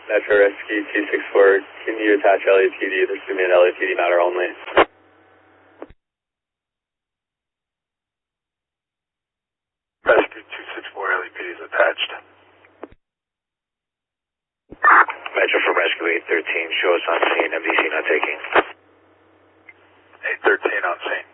Metro Rescue 264, can you attach LAPD? This is going to be an LAPD matter only. Rescue 264, LAPD is attached. Metro for Rescue 813, show us on scene, MDC not taking. 813 on scene.